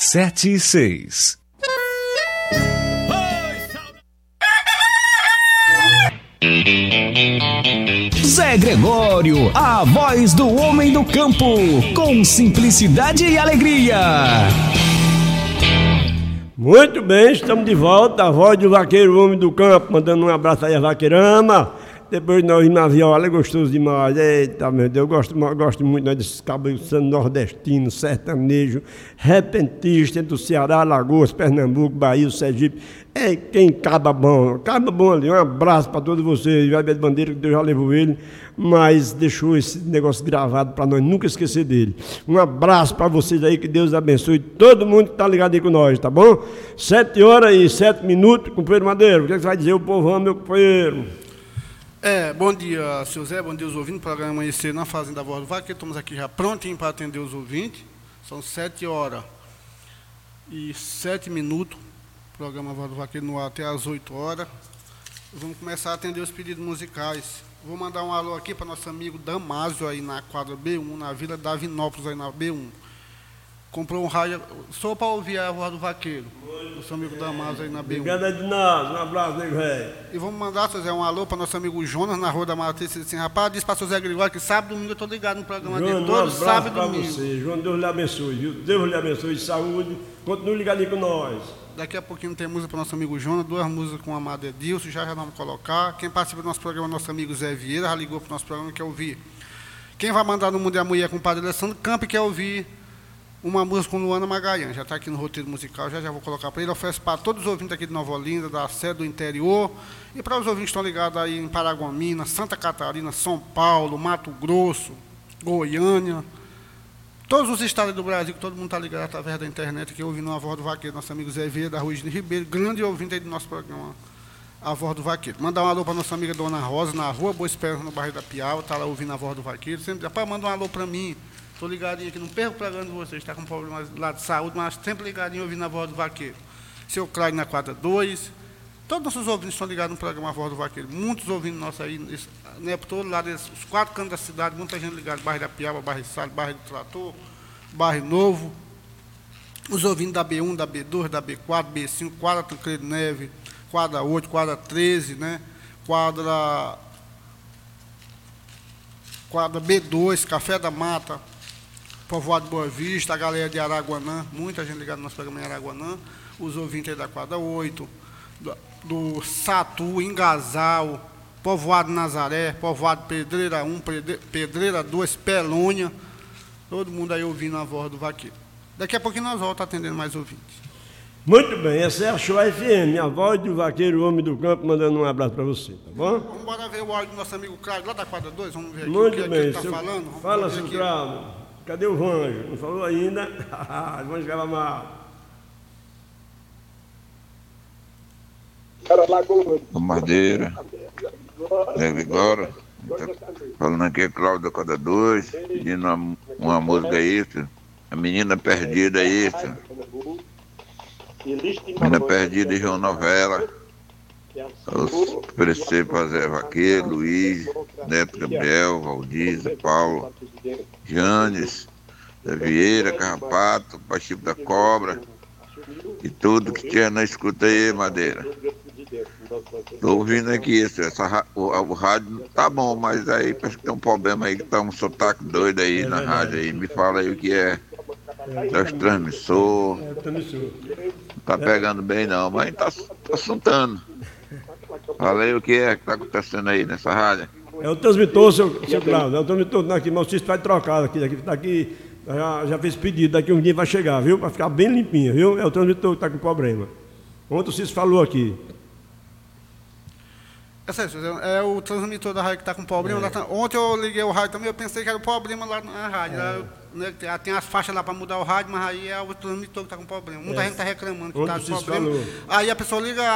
7 e 6. Zé Gregório, a voz do homem do campo, com simplicidade e alegria. Muito bem, estamos de volta, a voz do vaqueiro, homem do campo, mandando um abraço aí a vaqueirama. Depois nós ir na viola, é gostoso demais. Eita, meu Deus, eu gosto muito desses cabos nordestinos, sertanejo, repentista, do Ceará, Alagoas, Pernambuco, Bahia, Sergipe. É quem caba bom ali. Um abraço para todos vocês. Vai ver de bandeira que Deus já levou ele, mas deixou esse negócio gravado para nós nunca esquecer dele. Um abraço para vocês aí, que Deus abençoe todo mundo que está ligado aí com nós, tá bom? 7h07, companheiro Madeiro. O que você vai dizer, o povão, meu companheiro? Bom dia, seu Zé, bom dia os ouvintes. Programa Amanhecer na Fazenda Voz do Vaqueiro. Estamos aqui já prontinhos para atender os ouvintes. São 7h07. Programa Voz do Vaqueiro no ar até às 8h. Vamos começar a atender os pedidos musicais. Vou mandar um alô aqui para nosso amigo Damásio aí na quadra B1, na Vila Davinópolis, aí na B1. Comprou um rádio só para ouvir a Voz do Vaqueiro. Nosso amigo Damásio aí na B1. Obrigado, Edinaldo. Um abraço, nego velho. E vamos mandar, seu Zé, um alô para nosso amigo Jonas na Rua da Matriz. Assim, rapaz, diz para o seu Zé Gregório que sábado e domingo eu estou ligado no programa dele. Todo sábado e domingo. Você, João, Deus lhe abençoe, viu? Deus lhe abençoe de saúde. Continue ligado aí com nós. Daqui a pouquinho tem música para o nosso amigo Jonas, 2 músicas com o amado Edilson, já vamos colocar. Quem participa do nosso programa é nosso amigo Zé Vieira, já ligou para o nosso programa, quer ouvir. Quem vai mandar no Mundo é a Mulher com o Padre Alessandro Campo, quer ouvir uma música com Luana Magalhães. Já está aqui no roteiro musical, já vou colocar para ele. Oferece para todos os ouvintes aqui de Nova Olinda, da sede do interior, e para os ouvintes que estão ligados aí em Paraguamina, Santa Catarina, São Paulo, Mato Grosso, Goiânia. Todos os estados do Brasil, que todo mundo está ligado através da internet, aqui ouvindo a Voz do Vaqueiro, nosso amigo Zé Vieira, da Rua de Ribeiro, grande ouvinte aí do nosso programa, a Voz do Vaqueiro. Mandar um alô para nossa amiga Dona Rosa, na Rua Boa Esperança, no bairro da Piau, está lá ouvindo a Voz do Vaqueiro. Sempre, rapaz, manda um alô para mim, estou ligadinho aqui, não perco o programa de vocês, está com problema lá de saúde, mas sempre ligadinho ouvindo a Voz do Vaqueiro. Seu Cláudio na quadra 2, todos os nossos ouvintes estão ligados no programa A Voz do Vaqueiro, muitos ouvintes nossos aí, né, por todo lado, os 4 cantos da cidade, muita gente ligada, bairro da Piau, bairro de Salles, bairro do Trator, Bairro Novo, os ouvintes da B1, da B2, da B4, B5, quadra Tancredo Neve, quadra 8, quadra 13, né? Quadra B2, Café da Mata, Povoado de Boa Vista, a galera de Araguanã, muita gente ligada no nosso programa em Araguanã, os ouvintes aí da quadra 8, do Satu, Engasal, Povoado Nazaré, Povoado Pedreira 1, Pedreira 2, Pelônia. Todo mundo aí ouvindo a Voz do Vaqueiro. Daqui a pouquinho nós voltamos atendendo mais ouvintes. Muito bem, essa é a Show FM, a Voz do Vaqueiro, o homem do campo, mandando um abraço para você, tá bom? Vamos embora ver o áudio do nosso amigo Cláudio, lá da quadra 2, vamos ver aqui Muito o que bem, ele está falando. Fala, seu Cláudio. Cadê o Vanjo? Não falou ainda? Vamos jogar mal. Madeira, Zé Gregório. Falando aqui é Cláudio da quadra 2, pedindo uma música aí, a Menina Perdida aí, Menina Perdida de João Novela. Oferecer para Zé Vaqueiro, Luiz, Neto Gabriel, Valdir, Zé Paulo, Janes, Zé Vieira, Carrapato, Pachipo da Cobra e tudo que tinha na escuta aí, Madeira. Estou ouvindo aqui, o rádio tá bom, mas aí parece que tem um problema aí, que tá um sotaque doido aí na rádio aí. Me fala aí o que é. Tá os transmissor. Não tá pegando bem não, mas tá assuntando. Fala aí o que é que tá acontecendo aí nessa rádio. É o transmissor, seu Cláudio, é o transmissor aqui, mas o Cício vai trocar aqui, já fez pedido, daqui um dia vai chegar, viu? Vai ficar bem limpinha, viu? É o transmissor que tá com problema. Ontem o Cício falou aqui. É o transmissor da rádio que está com problema. Ontem eu liguei o rádio também, eu pensei que era o problema lá na rádio. Né, tem as faixas lá para mudar o rádio, mas aí é o transmissor que está com problema. Muita gente está reclamando que está com problema. Aí a pessoa liga.